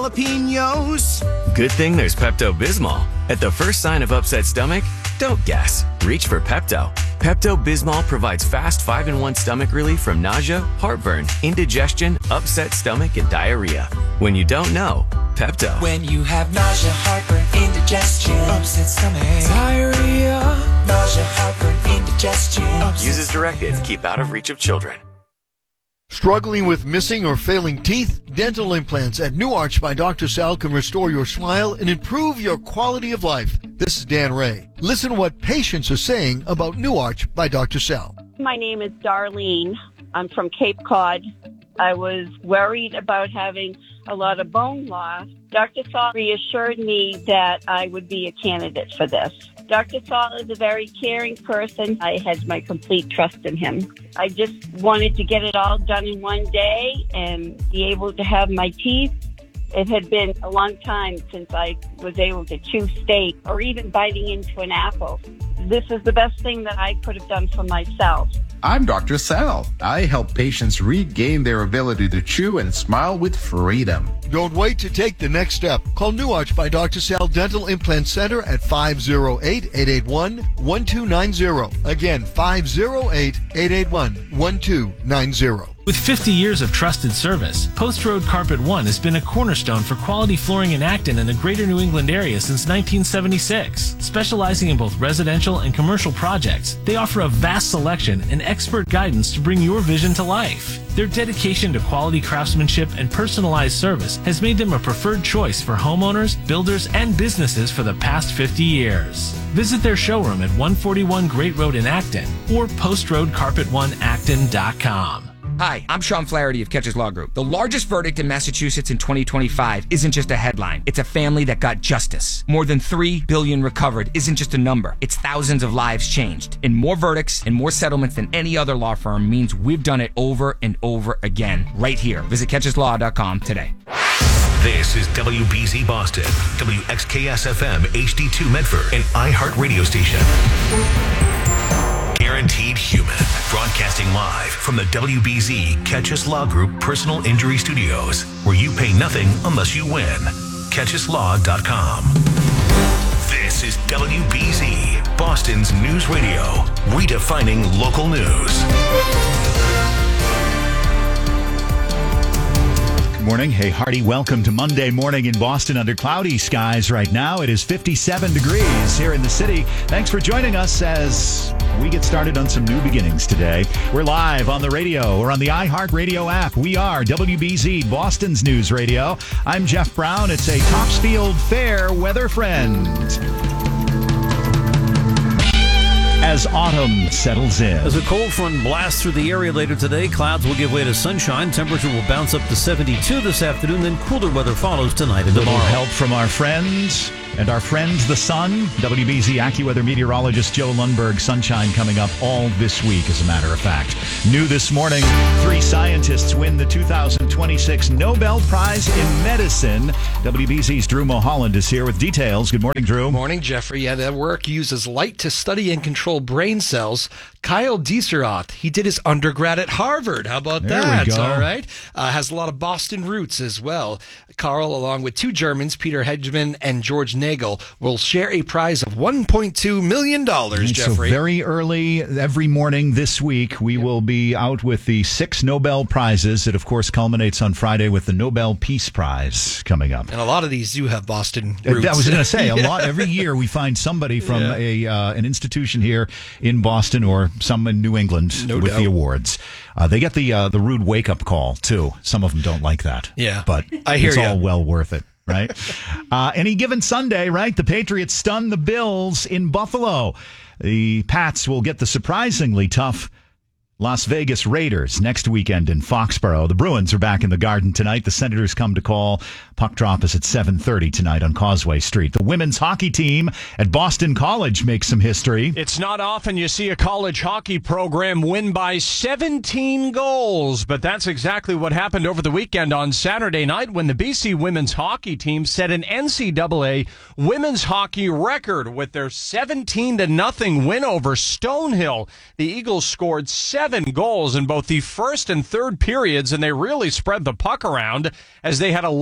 jalapenos. Good thing there's Pepto-Bismol. At the first sign of upset stomach, don't guess. Reach for Pepto. Pepto-Bismol provides fast 5-in-1 stomach relief from nausea, heartburn, indigestion, upset stomach, and diarrhea. When you don't know, Pepto. When you have nausea, heartburn, indigestion, upset stomach, diarrhea, nausea, heartburn, indigestion. Use as directed. Keep out of reach of children. Struggling with missing or failing teeth? Dental implants at New Arch by Dr. Sal can restore your smile and improve your quality of life. This is Dan Ray. Listen to what patients are saying about New Arch by Dr. Sal. My name is Darlene. I'm from Cape Cod. I was worried about having a lot of bone loss. Dr. Saul reassured me that I would be a candidate for this. Dr. Saul is a very caring person. I had my complete trust in him. I just wanted to get it all done in one day and be able to have my teeth. It had been a long time since I was able to chew steak or even biting into an apple. This is the best thing that I could have done for myself. I'm Dr. Sal. I help patients regain their ability to chew and smile with freedom. Don't wait to take the next step. Call New Arch by Dr. Sal Dental Implant Center at 508-881-1290. Again, 508-881-1290. With 50 years of trusted service, Post Road Carpet One has been a cornerstone for quality flooring in Acton and the greater New England area since 1976. Specializing in both residential and commercial projects, they offer a vast selection and expert guidance to bring your vision to life. Their dedication to quality craftsmanship and personalized service has made them a preferred choice for homeowners, builders, and businesses for the past 50 years. Visit their showroom at 141 Great Road in Acton or postroadcarpet1acton.com. Hi, I'm Sean Flaherty of Catches Law Group. The largest verdict in Massachusetts in 2025 isn't just a headline. It's a family that got justice. More than $3 billion recovered isn't just a number. It's thousands of lives changed. And more verdicts and more settlements than any other law firm means we've done it over and over again right here. Visit catcheslaw.com today. This is WBZ Boston, WXKS-FM HD2 Medford, an iHeart radio station. Guaranteed Human, broadcasting live from the WBZ Catches Law Group Personal Injury Studios, where you pay nothing unless you win. CatchesLaw.com. This is WBZ, Boston's news radio, redefining local news. Morning. Hey, hearty welcome to Monday morning in Boston under cloudy skies right now. It is 57 degrees here in the city. Thanks for joining us as we get started on some new beginnings today. We're live on the radio or on the iHeart Radio app. We are WBZ, Boston's news radio. I'm Jeff Brown. It's a Topsfield Fair weather friend. As autumn settles in. As a cold front blasts through the area later today, clouds will give way to sunshine. Temperature will bounce up to 72 this afternoon, then cooler weather follows tonight and tomorrow. Help from our friends and our friends, the sun. WBZ AccuWeather meteorologist Joe Lundberg. Sunshine coming up all this week, as a matter of fact. New this morning, 3 scientists win the 2026 Nobel Prize in Medicine. WBZ's Drew Mulholland is here with details. Good morning, Drew. Morning, Jeffrey. Yeah, that work uses light to study and control brain cells. Kyle Dieserath, he did his undergrad at Harvard. How about there that? We go. All right. Has a lot of Boston roots as well. Carl, along with 2 Germans, Peter Hedgeman and George Nagel, will share a prize of $1.2 million, Jeffrey. So very early every morning this week, we will be out with the 6 Nobel Prizes. It, of course, culminates on Friday with the Nobel Peace Prize coming up. And a lot of these do have Boston roots. I was going to say, a lot. Every year we find somebody from an institution here in Boston or some in New England with the awards. They get the rude wake-up call, too. Some of them don't like that. Yeah, but I hear it's all well worth it. Right? Any given Sunday, right? The Patriots stun the Bills in Buffalo. The Pats will get the surprisingly tough Las Vegas Raiders next weekend in Foxborough. The Bruins are back in the Garden tonight. The Senators come to call. Puck drop is at 7:30 tonight on Causeway Street. The women's hockey team at Boston College makes some history. It's not often you see a college hockey program win by 17 goals, but that's exactly what happened over the weekend on Saturday night when the BC women's hockey team set an NCAA women's hockey record with their 17-0 win over Stonehill. The Eagles scored 7 goals in both the first and third periods, and they really spread the puck around as they had 11 different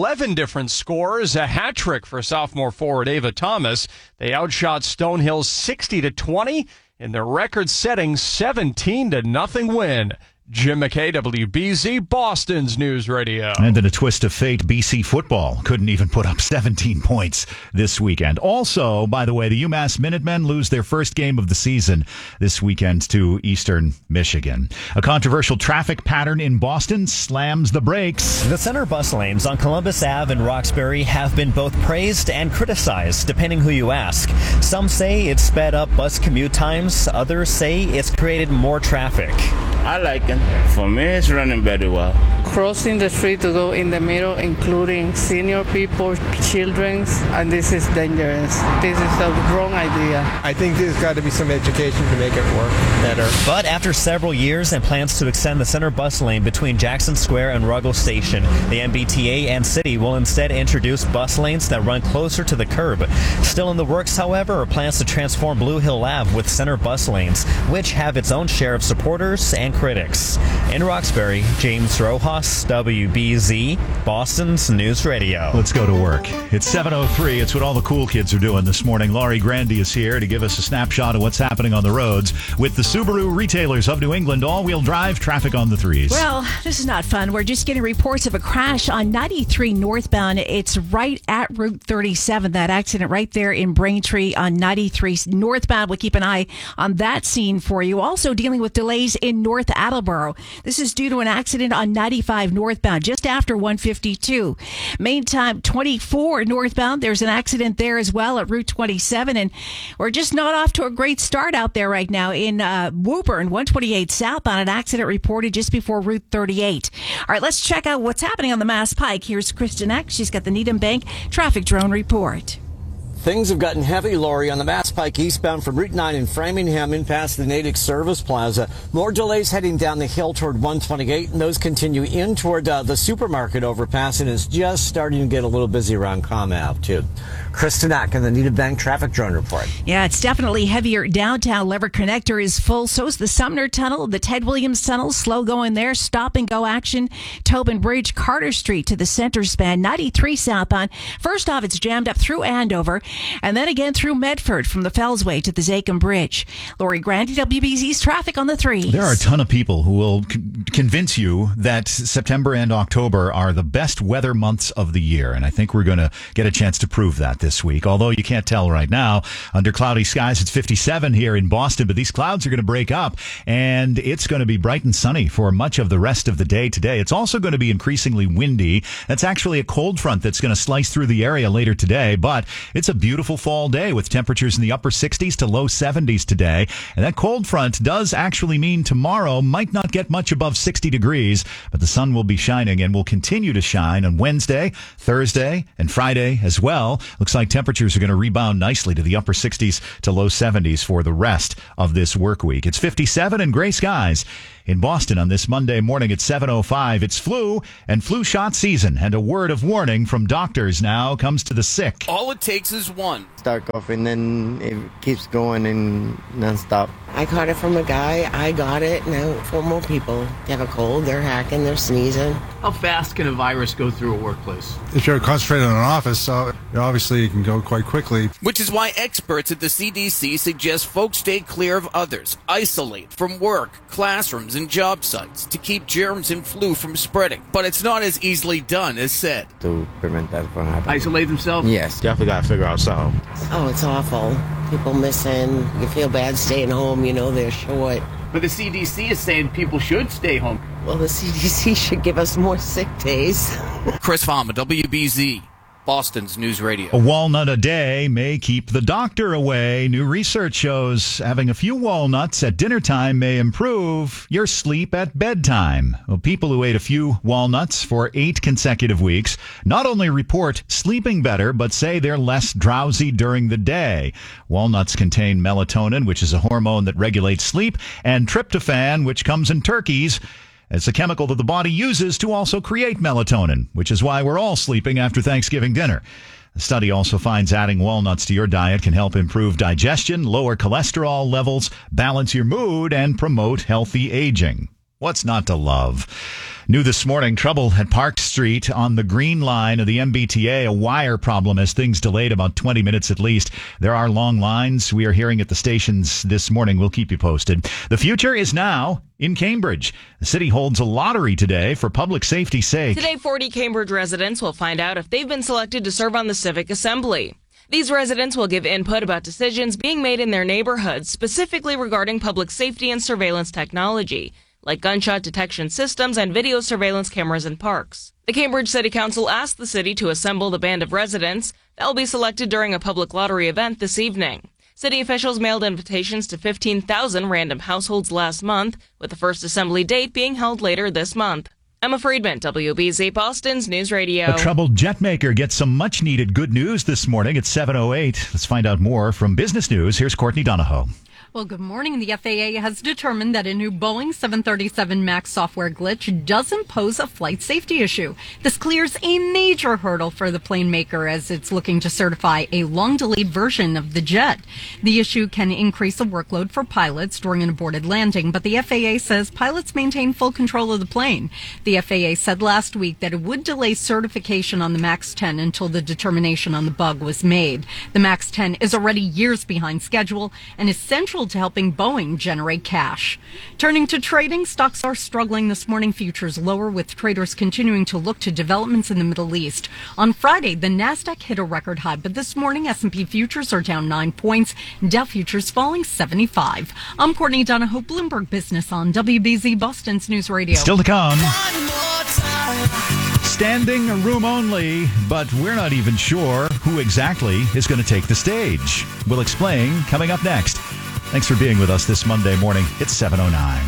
different scores. A hat trick for sophomore forward Ava Thomas. They outshot Stonehill 60-20 in their record-setting 17-0 win. Jim McKay, WBZ, Boston's News Radio. And in a twist of fate, BC football couldn't even put up 17 points this weekend. Also, by the way, the UMass Minutemen lose their first game of the season this weekend to Eastern Michigan. A controversial traffic pattern in Boston slams the brakes. The center bus lanes on Columbus Ave and Roxbury have been both praised and criticized, depending who you ask. Some say it's sped up bus commute times. Others say it's created more traffic. I like it. For me, it's running very well. Crossing the street to go in the middle, including senior people, children, and this is dangerous. This is a wrong idea. I think there's got to be some education to make it work better. But after several years and plans to extend the center bus lane between Jackson Square and Ruggles Station, the MBTA and city will instead introduce bus lanes that run closer to the curb. Still in the works, however, are plans to transform Blue Hill Ave with center bus lanes, which have its own share of supporters and critics. In Roxbury, James Rojas, WBZ, Boston's News Radio. Let's go to work. It's 7:03. It's what all the cool kids are doing this morning. Laurie Grandy is here to give us a snapshot of what's happening on the roads with the Subaru retailers of New England. All-wheel drive traffic on the threes. Well, this is not fun. We're just getting reports of a crash on 93 northbound. It's right at Route 37. That accident right there in Braintree on 93 northbound. We'll keep an eye on that scene for you. Also dealing with delays in North Attleboro. This is due to an accident on 95 northbound just after 152. Main time 24 northbound. There's an accident there as well at Route 27. And we're just not off to a great start out there right now in Woburn, 128 southbound. An accident reported just before Route 38. All right, let's check out what's happening on the Mass Pike. Here's Kristen Eck. She's got the Needham Bank traffic drone report. Things have gotten heavy, Laurie, on the Mass Pike eastbound from Route 9 in Framingham in past the Natick Service Plaza. More delays heading down the hill toward 128, and those continue in toward the supermarket overpass, and it's just starting to get a little busy around Com Ave, too. Kristen Ack in the Needham Bank traffic drone report. Yeah, it's definitely heavier downtown. Lever Connector is full. So is the Sumner Tunnel, the Ted Williams Tunnel, slow going there. Stop and go action. Tobin Bridge, Carter Street to the center span. 93 southbound. First off, it's jammed up through Andover, and then again through Medford from the Fellsway to the Zachem Bridge. Laurie Grandy, WBZ's traffic on the threes. There are a ton of people who will convince you that September and October are the best weather months of the year, and I think we're going to get a chance to prove that this week. Although you can't tell right now, under cloudy skies, it's 57 here in Boston, but these clouds are going to break up, and it's going to be bright and sunny for much of the rest of the day today. It's also going to be increasingly windy. That's actually a cold front that's going to slice through the area later today, but it's a beautiful fall day with temperatures in the upper 60s to low 70s today. And that cold front does actually mean tomorrow might not get much above 60 degrees, but the sun will be shining and will continue to shine on Wednesday, Thursday, and Friday as well. Looks like temperatures are going to rebound nicely to the upper 60s to low 70s for the rest of this work week. It's 57 and gray skies in Boston on this Monday morning at 7:05. It's flu and flu shot season, and a word of warning from doctors now comes to the sick. All it takes is one. Start coughing, then it keeps going and nonstop. I caught it from a guy. I got it. Now 4 more people. They have a cold. They're hacking. They're sneezing. How fast can a virus go through a workplace? If you're concentrated in an office, so obviously it can go quite quickly. Which is why experts at the CDC suggest folks stay clear of others, isolate from work, classrooms, and job sites to keep germs and flu from spreading. But it's not as easily done as said. To prevent that from happening. Isolate themselves? Yes, definitely got to figure out something. Oh, it's awful. People missing. You feel bad staying home. You know they're short. But the CDC is saying people should stay home. Well, the CDC should give us more sick days. Chris Farmer, WBZ. Boston's News Radio. A walnut a day may keep the doctor away. New research shows having a few walnuts at dinner time may improve your sleep at bedtime. Well, people who ate a few walnuts for 8 consecutive weeks not only report sleeping better, but say they're less drowsy during the day. Walnuts contain melatonin, which is a hormone that regulates sleep, and tryptophan, which comes in turkeys. It's a chemical that the body uses to also create melatonin, which is why we're all sleeping after Thanksgiving dinner. The study also finds adding walnuts to your diet can help improve digestion, lower cholesterol levels, balance your mood, and promote healthy aging. What's not to love? New this morning, trouble at Park Street on the Green Line of the MBTA. A wire problem as things delayed about 20 minutes at least. There are long lines. We are hearing at the stations this morning. We'll keep you posted. The future is now in Cambridge. The city holds a lottery today for public safety's sake. Today, 40 Cambridge residents will find out if they've been selected to serve on the Civic Assembly. These residents will give input about decisions being made in their neighborhoods, specifically regarding public safety and surveillance technology, like gunshot detection systems and video surveillance cameras in parks. The Cambridge City Council asked the city to assemble the band of residents that will be selected during a public lottery event this evening. City officials mailed invitations to 15,000 random households last month, with the first assembly date being held later this month. Emma Friedman, WBZ Boston's News Radio. A troubled jet maker gets some much-needed good news this morning at 7:08. Let's find out more from Business News. Here's Courtney Donahoe. Well, good morning. The FAA has determined that a new Boeing 737 MAX software glitch doesn't pose a flight safety issue. This clears a major hurdle for the plane maker as it's looking to certify a long-delayed version of the jet. The issue can increase the workload for pilots during an aborted landing, but the FAA says pilots maintain full control of the plane. The FAA said last week that it would delay certification on the MAX 10 until the determination on the bug was made. The MAX 10 is already years behind schedule and is central to helping Boeing generate cash. Turning to trading, stocks are struggling this morning. Futures lower, with traders continuing to look to developments in the Middle East. On Friday, the Nasdaq hit a record high, but this morning S&P futures are down 9 points. Dow futures falling 75. I'm Courtney Donahoe, Bloomberg Business on WBZ Boston's News Radio. Still to come. Standing room only, but we're not even sure who exactly is going to take the stage. We'll explain coming up next. Thanks for being with us this Monday morning. It's 7:09.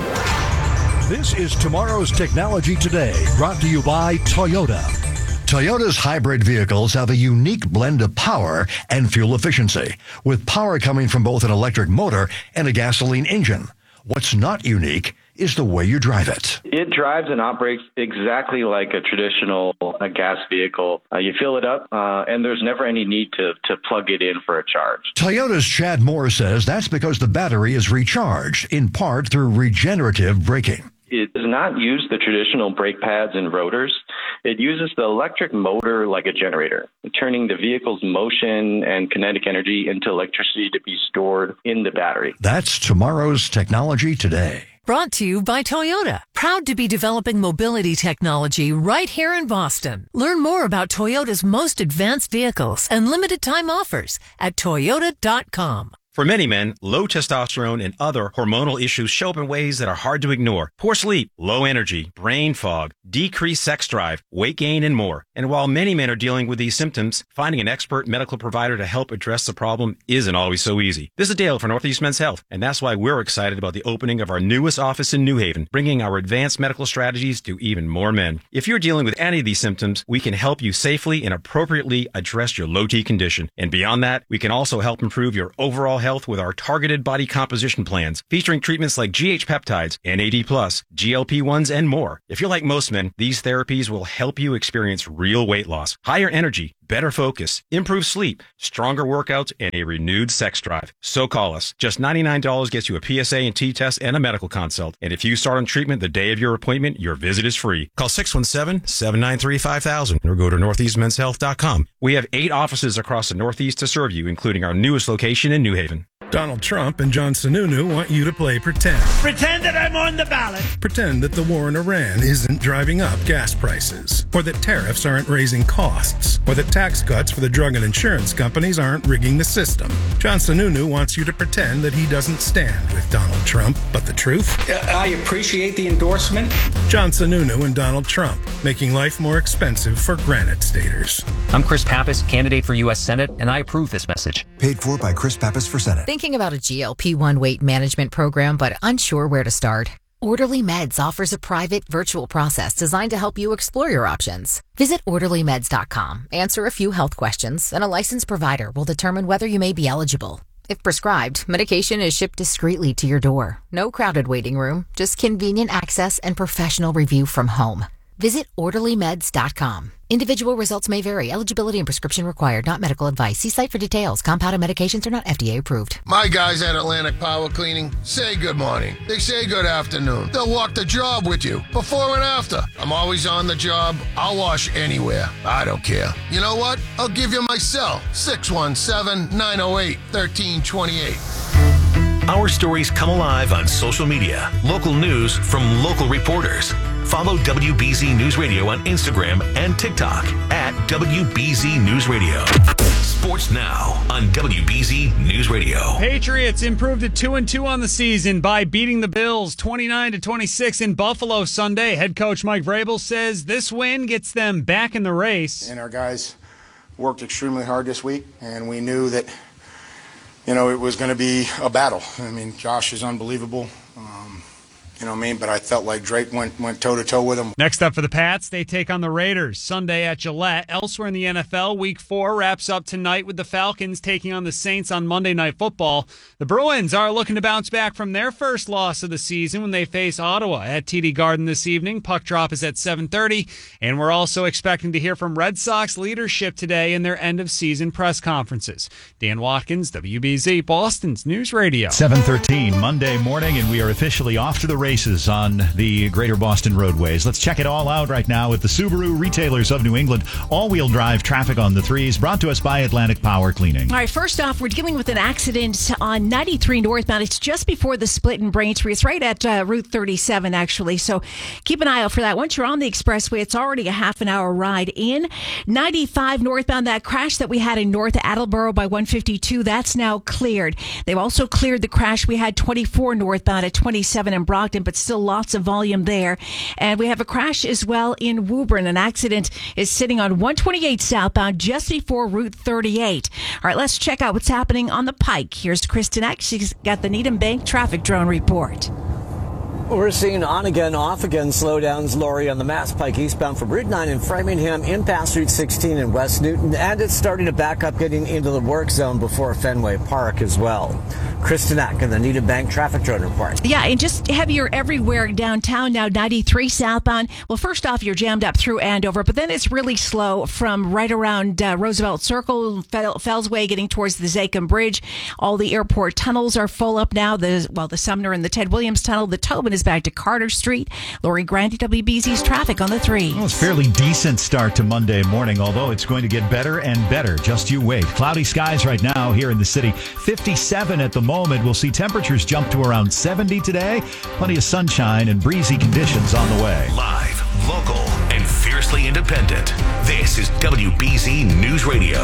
This is Tomorrow's Technology Today, brought to you by Toyota. Toyota's hybrid vehicles have a unique blend of power and fuel efficiency, with power coming from both an electric motor and a gasoline engine. What's not unique is the way you drive it. It drives and operates exactly like a traditional gas vehicle. You fill it up, and there's never any need to plug it in for a charge. Toyota's Chad Moore says that's because the battery is recharged, in part through regenerative braking. It does not use the traditional brake pads and rotors. It uses the electric motor like a generator, turning the vehicle's motion and kinetic energy into electricity to be stored in the battery. That's Tomorrow's Technology Today. Brought to you by Toyota. Proud to be developing mobility technology right here in Boston. Learn more about Toyota's most advanced vehicles and limited time offers at Toyota.com. For many men, low testosterone and other hormonal issues show up in ways that are hard to ignore. Poor sleep, low energy, brain fog, decreased sex drive, weight gain, and more. And while many men are dealing with these symptoms, finding an expert medical provider to help address the problem isn't always so easy. This is Dale for Northeast Men's Health, and that's why we're excited about the opening of our newest office in New Haven, bringing our advanced medical strategies to even more men. If you're dealing with any of these symptoms, we can help you safely and appropriately address your low T condition. And beyond that, we can also help improve your overall health with our targeted body composition plans, featuring treatments like GH peptides, NAD+, GLP-1s, and more. If you're like most men, these therapies will help you experience real weight loss, higher energy, better focus, improved sleep, stronger workouts, and a renewed sex drive. So call us. Just $99 gets you a PSA and T-test and a medical consult. And if you start on treatment the day of your appointment, your visit is free. Call 617-793-5000 or go to northeastmenshealth.com. We have 8 offices across the Northeast to serve you, including our newest location in New Haven. Donald Trump and John Sununu want you to play pretend. Pretend that I'm on the ballot. Pretend that the war in Iran isn't driving up gas prices, or that tariffs aren't raising costs, or that tax cuts for the drug and insurance companies aren't rigging the system. John Sununu wants you to pretend that he doesn't stand with Donald Trump, but the truth? I appreciate the endorsement. John Sununu and Donald Trump, making life more expensive for Granite Staters. I'm Chris Pappas, candidate for U.S. Senate, and I approve this message. Paid for by Chris Pappas for Senate. Thinking about a GLP-1 weight management program, but unsure where to start? Orderly Meds offers a private, virtual process designed to help you explore your options. Visit orderlymeds.com, answer a few health questions, and a licensed provider will determine whether you may be eligible. If prescribed, medication is shipped discreetly to your door. No crowded waiting room, just convenient access and professional review from home. Visit orderlymeds.com. Individual results may vary. Eligibility and prescription required. Not medical advice. See site for details. Compounded medications are not FDA approved. My guys at Atlantic Power Cleaning say good morning. They say good afternoon. They'll walk the job with you before and after. I'm always on the job. I'll wash anywhere. I don't care. You know what? I'll give you my cell. 617-908-1328. Our stories come alive on social media. Local news from local reporters. Follow WBZ News Radio on Instagram and TikTok at WBZ News Radio. Sports now on WBZ News Radio. Patriots improved to 2-2 on the season by beating the Bills 29-26 in Buffalo Sunday. Head coach Mike Vrabel says this win gets them back in the race. And our guys worked extremely hard this week, and we knew that it was going to be a battle. I mean, Josh is unbelievable. But I felt like Drake went toe-to-toe with him. Next up for the Pats, they take on the Raiders Sunday at Gillette. Elsewhere in the NFL, Week 4 wraps up tonight with the Falcons taking on the Saints on Monday Night Football. The Bruins are looking to bounce back from their first loss of the season when they face Ottawa at TD Garden this evening. Puck drop is at 7:30, and we're also expecting to hear from Red Sox leadership today in their end-of-season press conferences. Dan Watkins, WBZ, Boston's News Radio. 7:13 Monday morning, and we are officially off to the races on the greater Boston roadways. Let's check it all out right now with the Subaru Retailers of New England. All-wheel drive traffic on the threes, brought to us by Atlantic Power Cleaning. All right, first off, we're dealing with an accident on 93 northbound. It's just before the split in Braintree. It's right at Route 37, actually. So keep an eye out for that. Once you're on the expressway, it's already a half an hour ride in. 95 northbound, that crash that we had in North Attleboro by 152, that's now cleared. They've also cleared the crash we had 24 northbound at 27 in Brockton, but still lots of volume there. And we have a crash as well in Woburn. An accident is sitting on 128 southbound just before Route 38. All right, let's check out what's happening on the Pike. Here's Kristen Eck. She's got the Needham Bank traffic drone report. We're seeing on-again, off-again slowdowns, Lori, on the Mass Pike eastbound from Route 9 in Framingham, in past Route 16 in West Newton, and it's starting to back up getting into the work zone before Fenway Park as well. Kristen Eck in the Needham Bank traffic drone report. Yeah, and just heavier everywhere downtown now, 93 southbound. Well, first off, you're jammed up through Andover, but then it's really slow from right around Roosevelt Circle, Fellsway, getting towards the Zakim Bridge. All the airport tunnels are full up now. The Sumner and the Ted Williams Tunnel. The Tobin is back to Carter Street. Lori Grandi, WBZ's traffic on the 3. Well, it's a fairly decent start to Monday morning, although it's going to get better and better. Just you wait. Cloudy skies right now here in the city. 57 at the moment. We'll see temperatures jump to around 70 today. Plenty of sunshine and breezy conditions on the way. Live, local, and fiercely independent. This is WBZ News Radio.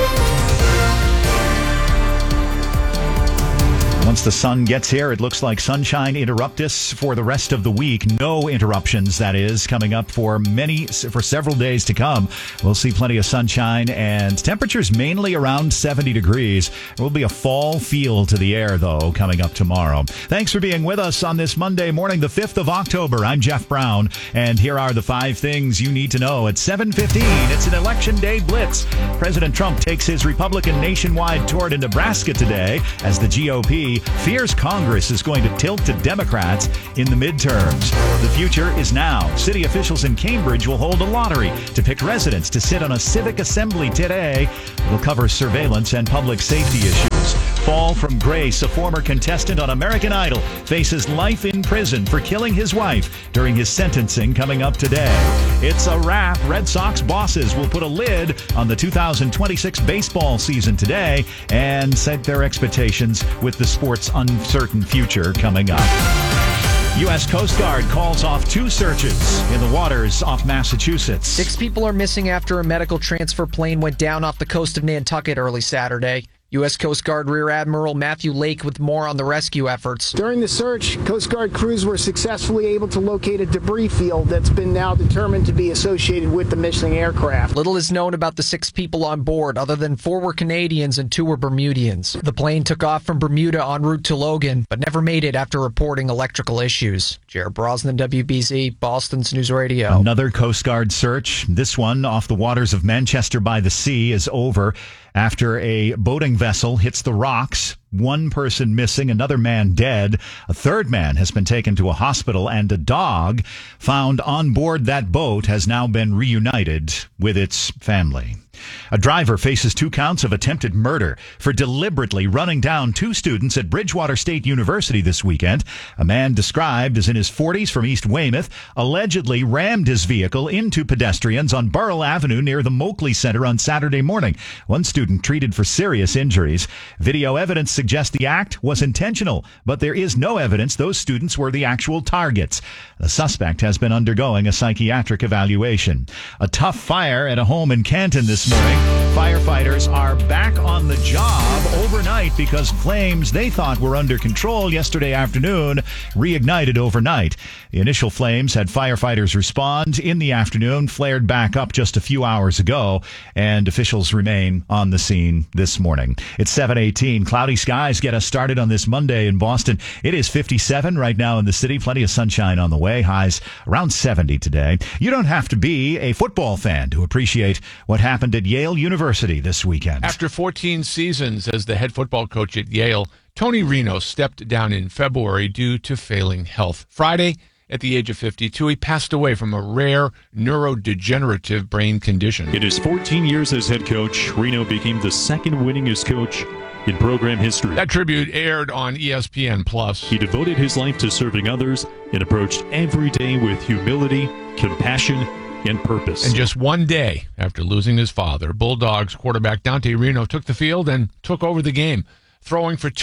Once the sun gets here, it looks like sunshine interruptus for the rest of the week. No interruptions, that is, coming up for several days to come. We'll see plenty of sunshine and temperatures mainly around 70 degrees. There will be a fall feel to the air, though, coming up tomorrow. Thanks for being with us on this Monday morning, the 5th of October. I'm Jeff Brown, and here are the 5 things you need to know at 7:15. It's an Election Day Blitz. President Trump takes his Republican nationwide tour to Nebraska today as the GOP fears Congress is going to tilt to Democrats in the midterms. The future is now. City officials in Cambridge will hold a lottery to pick residents to sit on a civic assembly today. It'll cover surveillance and public safety issues. Fall from grace. A former contestant on American Idol faces life in prison for killing his wife during his sentencing coming up today. It's a wrap. Red Sox bosses will put a lid on the 2026 baseball season today and set their expectations with the sport's uncertain future coming up. U.S. Coast Guard calls off 2 searches in the waters off Massachusetts. 6 people are missing after a medical transfer plane went down off the coast of Nantucket early Saturday. U.S. Coast Guard Rear Admiral Matthew Lake with more on the rescue efforts. During the search, Coast Guard crews were successfully able to locate a debris field that's been now determined to be associated with the missing aircraft. Little is known about the 6 people on board, other than 4 were Canadians and 2 were Bermudians. The plane took off from Bermuda en route to Logan, but never made it after reporting electrical issues. Jared Brosnan, WBZ, Boston's News Radio. Another Coast Guard search, this one off the waters of Manchester by the Sea, is over after a boating vessel hits the rocks. One person missing, another man dead. A third man has been taken to a hospital, and a dog found on board that boat has now been reunited with its family. A driver faces 2 counts of attempted murder for deliberately running down 2 students at Bridgewater State University this weekend. A man described as in his 40s from East Weymouth allegedly rammed his vehicle into pedestrians on Burrell Avenue near the Moakley Center on Saturday morning. One student treated for serious injuries. Video evidence suggests the act was intentional, but there is no evidence those students were the actual targets. The suspect has been undergoing a psychiatric evaluation. A tough fire at a home in Canton this morning. Firefighters are back on the job overnight because flames they thought were under control yesterday afternoon reignited overnight. The initial flames had firefighters respond in the afternoon, flared back up just a few hours ago, and officials remain on the scene this morning. It's 7:18. Cloudy skies get us started on this Monday in Boston. It is 57 right now in the city. Plenty of sunshine on the way. Highs around 70 today. You don't have to be a football fan to appreciate what happened at Yale University this weekend. After 14 seasons as the head football coach at Yale, Tony Reno stepped down in February due to failing health. Friday, at the age of 52, he passed away from a rare neurodegenerative brain condition. In his 14 years as head coach, Reno became the second winningest coach in program history. That tribute aired on ESPN+. He devoted his life to serving others and approached every day with humility, compassion, and purpose. And just one day after losing his father, Bulldogs quarterback Dante Reno took the field and took over the game, throwing for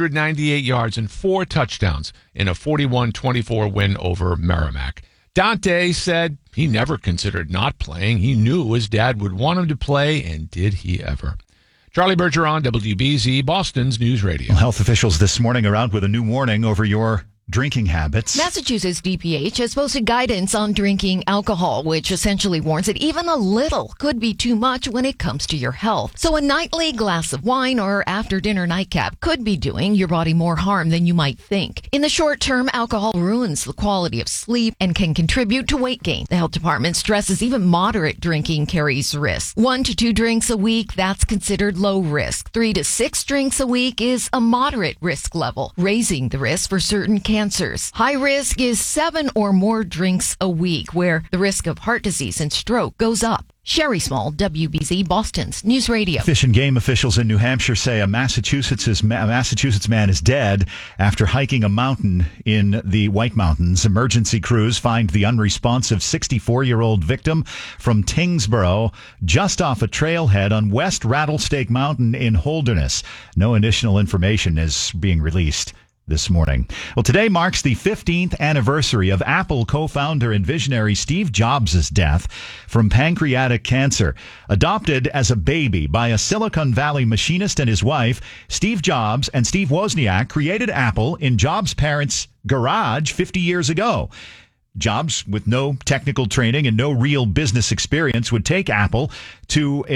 298 yards and 4 touchdowns in a 41-24 win over Merrimack. Dante said he never considered not playing. He knew his dad would want him to play, and did he ever. Charlie Bergeron, WBZ, Boston's News Radio. Health officials this morning are out with a new warning over your drinking habits. Massachusetts DPH has posted guidance on drinking alcohol, which essentially warns that even a little could be too much when it comes to your health. So a nightly glass of wine or after-dinner nightcap could be doing your body more harm than you might think. In the short term, alcohol ruins the quality of sleep and can contribute to weight gain. The health department stresses even moderate drinking carries risk. 1 to 2 drinks a week, that's considered low risk. 3 to 6 drinks a week is a moderate risk level, raising the risk for certain cancers. High risk is 7 or more drinks a week, where the risk of heart disease and stroke goes up. Sherry Small, WBZ, Boston's News Radio. Fish and game officials in New Hampshire say a Massachusetts man is dead after hiking a mountain in the White Mountains. Emergency crews find the unresponsive 64-year-old victim from Tingsboro just off a trailhead on West Rattlesnake Mountain in Holderness. No additional information is being released this morning. Well, today marks the 15th anniversary of Apple co-founder and visionary Steve Jobs' death from pancreatic cancer. Adopted as a baby by a Silicon Valley machinist and his wife, Steve Jobs and Steve Wozniak created Apple in Jobs' parents' garage 50 years ago. Jobs, with no technical training and no real business experience, would take Apple to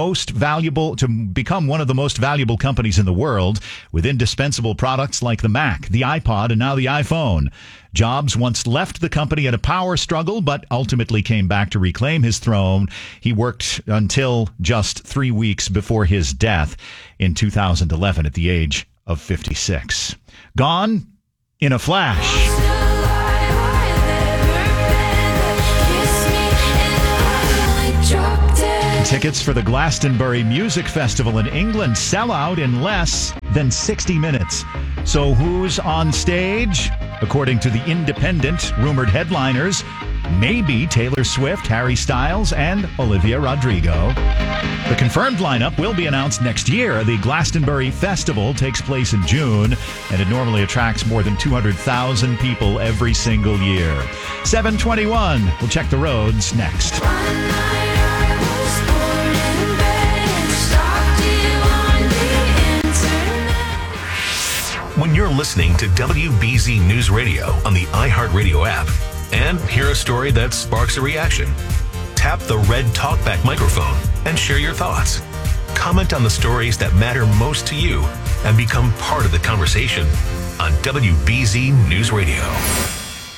become one of the most valuable companies in the world, with indispensable products like the Mac, the iPod, and now the iPhone. Jobs once left the company in a power struggle, but ultimately came back to reclaim his throne. He worked until just 3 weeks before his death in 2011 at the age of 56. Gone in a flash. Tickets for the Glastonbury Music Festival in England sell out in less than 60 minutes. So who's on stage? According to The Independent, rumored headliners, maybe Taylor Swift, Harry Styles, and Olivia Rodrigo. The confirmed lineup will be announced next year. The Glastonbury Festival takes place in June, and it normally attracts more than 200,000 people every single year. 7:21. We'll check the roads next. When you're listening to WBZ News Radio on the iHeartRadio app and hear a story that sparks a reaction, tap the red TalkBack microphone and share your thoughts. Comment on the stories that matter most to you and become part of the conversation on WBZ News Radio.